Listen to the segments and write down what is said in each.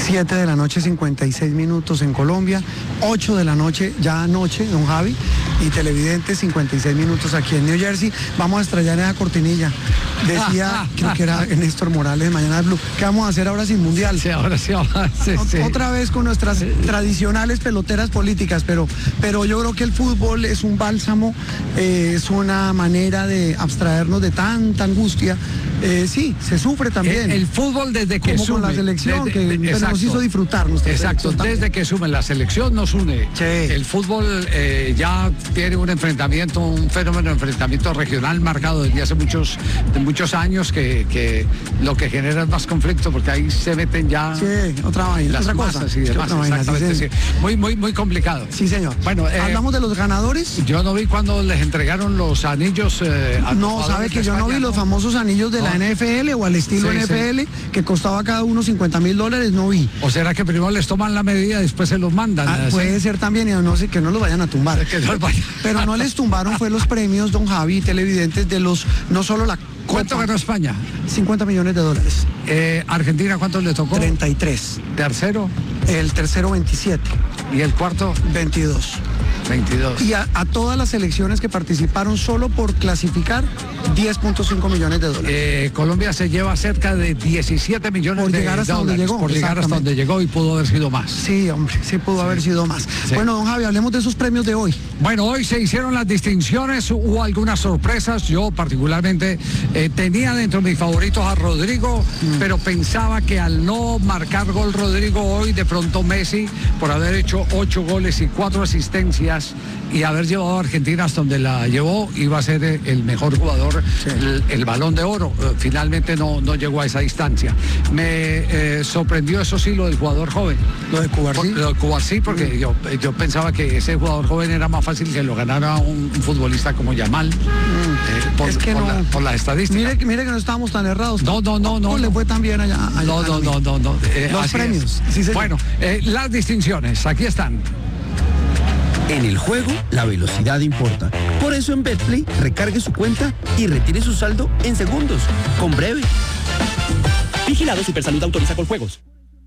7 de la noche, 56 minutos en Colombia, 8 de la noche ya anoche, don Javi, y televidentes, 56 minutos aquí en New Jersey. Vamos a estrellar esa cortinilla. Decía, creo que era Néstor Morales de Mañana Blue, ¿qué vamos a hacer ahora sin Mundial? Sí, ahora sí, sí. Otra vez con nuestras tradicionales peloteras políticas, pero yo creo que el fútbol es un bálsamo, es una manera de abstraernos de tanta angustia. Sí, se sufre también. El fútbol desde que como sume, con la selección, que nos hizo disfrutar. Exacto, desde que sume la selección nos une. Sí. El fútbol ya tiene un enfrentamiento, un fenómeno de enfrentamiento regional marcado desde hace muchos años que lo que genera es más conflicto porque ahí se meten ya otra vaina, las otra masas cosa. y demás. Exactamente, sí. Muy complicado. Sí, señor. Bueno, hablamos de los ganadores. Yo no vi cuando les entregaron los anillos. No, sabe que yo no vi los famosos anillos de la NFL o al estilo NFL, que costaba cada uno $50,000, no vi. ¿O será que primero les toman la medida y después se los mandan? Puede ser también, y no sé, que no los vayan a tumbar. Pero no les tumbaron, fue los premios, don Javi, televidentes, de los, no solo la ¿Cuánto ganó España? $50 millones. ¿Argentina cuánto le tocó? 33. ¿Tercero? El tercero 27. ¿Y el cuarto? 22. Y a todas las selecciones que participaron solo por clasificar, $10.5 millones. Colombia se lleva cerca de 17 millones por de llegar hasta dólares, donde llegó. Por llegar hasta donde llegó y pudo haber sido más. Sí, hombre, sí pudo haber sido más. Sí. Bueno, don Javi, hablemos de esos premios de hoy. Bueno, hoy se hicieron las distinciones, hubo algunas sorpresas. Yo particularmente tenía dentro de mis favoritos a Rodrigo, pero pensaba que al no marcar gol Rodrigo hoy, de pronto Messi, por haber hecho 8 goles y 4 asistencias y haber llevado a Argentina hasta donde la llevó, iba a ser el mejor jugador, el Balón de Oro. Finalmente no llegó a esa distancia. Me sorprendió, eso sí, lo del jugador joven. Lo de Cubarsí. Lo de Cubarsí, porque yo pensaba que ese jugador joven era más fácil que lo ganara un futbolista como Yamal, por las estadísticas. Mire que no estábamos tan errados. No le fue tan bien allá. No. Los premios. Sí, bueno, las distinciones, aquí están. En el juego, la velocidad importa. Por eso en Betplay, recargue su cuenta y retire su saldo en segundos, con Breve. Vigilado Supersalud, autoriza con juegos.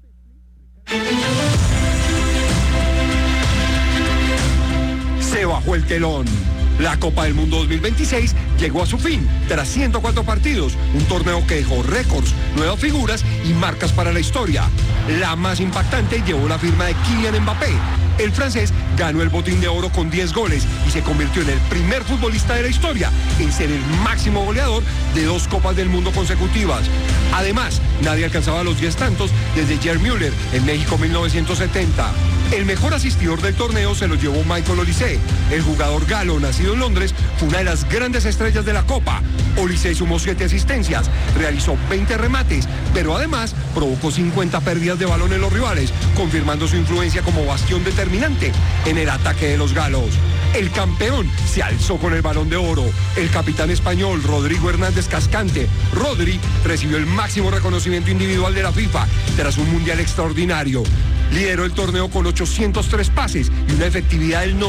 Se bajó el telón. La Copa del Mundo 2026 llegó a su fin tras 104 partidos, un torneo que dejó récords, nuevas figuras y marcas para la historia. La más impactante llevó la firma de Kylian Mbappé. El francés ganó el Botín de Oro con 10 goles y se convirtió en el primer futbolista de la historia en ser el máximo goleador de 2 Copas del Mundo consecutivas. Además, nadie alcanzaba los 10 tantos desde Gerd Müller en México 1970. El mejor asistidor del torneo se lo llevó Michael Olise. El jugador galo, nacido en Londres, fue una de las grandes estrellas de la Copa. Olise sumó 7 asistencias, realizó 20 remates, pero además provocó 50 pérdidas de balón en los rivales, confirmando su influencia como bastión determinante en el ataque de los galos. El campeón se alzó con el Balón de Oro. El capitán español Rodrigo Hernández Cascante, Rodri, recibió el máximo reconocimiento individual de la FIFA tras un mundial extraordinario. Lideró el torneo con 803 pases y una efectividad del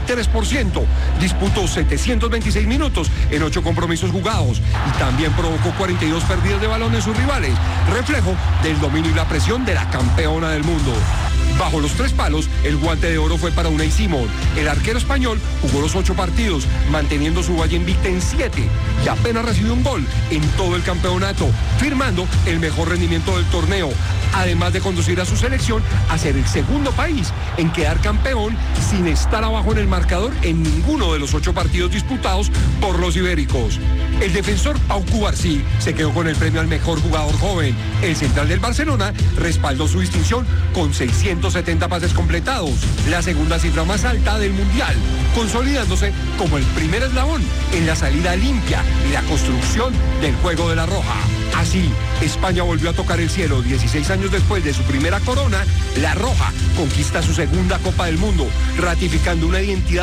93%. Disputó 726 minutos en 8 compromisos jugados y también provocó 42 pérdidas de balón en sus rivales, reflejo del dominio y la presión de la campeona del mundo. Bajo los 3 palos, el guante de oro fue para Unai Simón. El arquero español jugó los 8 partidos, manteniendo su valla invicta en 7 y apenas recibió un gol en todo el campeonato, firmando el mejor rendimiento del torneo, además de conducir a su selección a ser el segundo país en quedar campeón sin estar abajo en el marcador en ninguno de los 8 partidos disputados por los ibéricos. El defensor Pau Cubarsí se quedó con el premio al mejor jugador joven. El central del Barcelona respaldó su distinción con 670 pases completados, la segunda cifra más alta del Mundial, consolidándose como el primer eslabón en la salida limpia y la construcción del juego de la Roja. Así, España volvió a tocar el cielo 16 años después de su primera corona. La Roja conquista su segunda Copa del Mundo, ratificando una identidad